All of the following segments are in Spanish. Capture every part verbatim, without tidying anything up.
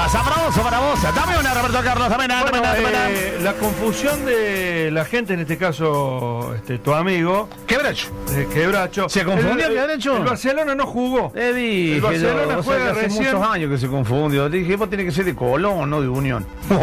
sabroso para vos. Dame una, Roberto Carlos, dame una, Bueno, dame una, dame una. eh, la confusión de la gente, en este caso, este, tu amigo, Quebracho. eh, Quebracho. ¿Se confundió el, el, Quebracho? el Barcelona no jugó. Le dije, El Barcelona yo, o sea, juega que hace recién. muchos años que se confundió. Le dije, vos tenés que ser de Colón, no de Unión.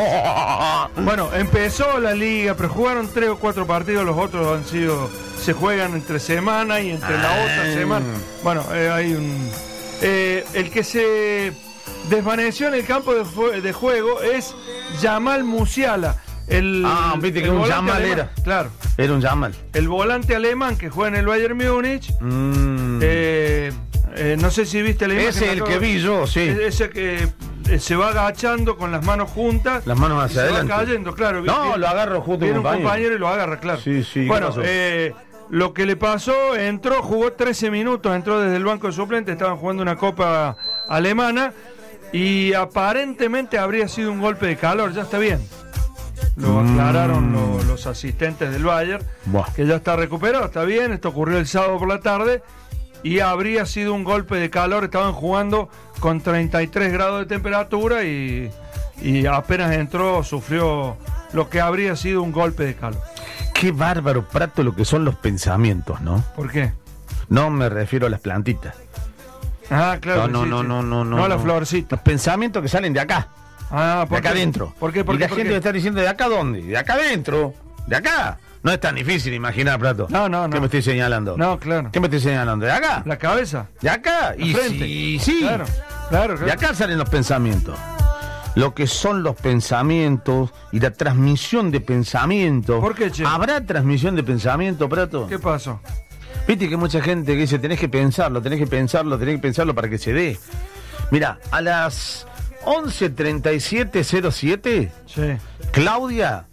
Bueno, empezó la liga, pero jugaron tres o cuatro partidos, los otros han sido, se juegan entre semana y entre la otra Ah. semana. Bueno, eh, hay un... eh, el que se desvaneció en el campo de, fue- de juego es Yamal Musiala. El, Ah, viste que el un volante Yamal alemán. era. Claro, Era un Yamal. el volante alemán que juega en el Bayern Múnich. Mm. Eh, eh, no sé si viste la imagen. Ese es el acabo- que vi yo, sí. Es- Ese que eh, se va agachando con las manos juntas. Las manos y hacia se adelante. va cayendo, claro. No, Viene- lo agarro justo viene un un compañero. compañero y lo agarra, claro. Sí, sí, ¿qué Bueno, pasó? eh, lo que le pasó, entró, jugó trece minutos, entró desde el banco de suplentes, estaban jugando una copa alemana y aparentemente habría sido un golpe de calor, ya está bien. Lo Mm. aclararon lo- los asistentes del Bayern, Buah. que ya está recuperado, está bien, esto ocurrió el sábado por la tarde y habría sido un golpe de calor, estaban jugando con treinta y tres grados de temperatura y, y apenas entró sufrió lo que habría sido un golpe de calor. Qué bárbaro, Prato, lo que son los pensamientos, ¿no? ¿Por qué? No me refiero a las plantitas. Ah, claro. No, que no, sí, no, sí. no, no. No a la no. florcita. Los pensamientos que salen de acá, Ah, de ¿por acá qué? adentro. ¿Por qué? ¿Por y qué? la ¿Por gente qué? está diciendo, ¿de acá dónde? De acá adentro. ¿De acá? No es tan difícil imaginar, Prato. No, no, no. ¿Qué me estoy señalando? No, claro. ¿Qué me estoy señalando? ¿De acá? La cabeza. ¿De acá? La Y frente. sí, sí. Claro, claro, De claro. acá salen los pensamientos. Lo que son los pensamientos y la transmisión de pensamientos. ¿Por qué, che? ¿Habrá transmisión de pensamiento, Prato? ¿Qué pasó? Viste que hay mucha gente que dice, tenés que pensarlo, tenés que pensarlo, tenés que pensarlo para que se dé. Mira, a las once treinta y siete cero siete, Sí. Claudia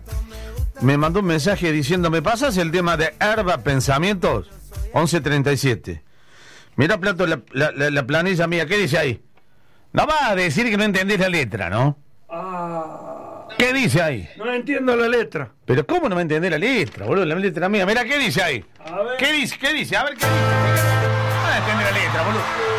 me mandó un mensaje diciendo, ¿me pasas el tema de Herba Pensamientos? once treinta y siete. Mira, Plato, la, la, la- la planilla mía, ¿qué dice ahí? No va a decir que no entendés la letra, ¿no? Ah, ¿Qué dice ahí? no entiendo la letra. Pero ¿cómo no me entendés la letra, boludo? La letra mía. Mira, ¿qué dice ahí? A ver. ¿Qué dice? ¿Qué dice? A ver, ¿qué dice? No entendés la letra, boludo.